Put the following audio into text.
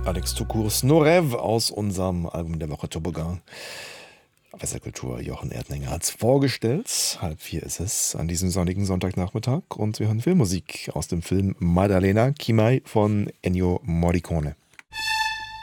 Alex Toucours Norev aus unserem Album der Woche Toboggan. Wasserkultur, Jochen Erdninger hat es vorgestellt. 3:30 ist es an diesem sonnigen Sonntagnachmittag und wir hören Filmmusik aus dem Film Maddalena Kimai von Ennio Morricone.